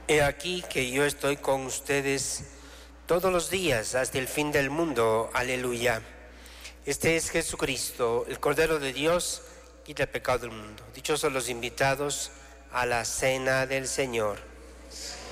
He aquí que yo estoy con ustedes todos los días hasta el fin del mundo. Aleluya. Este es Jesucristo, el Cordero de Dios, quita el pecado del mundo. Dichosos los invitados a la cena del Señor.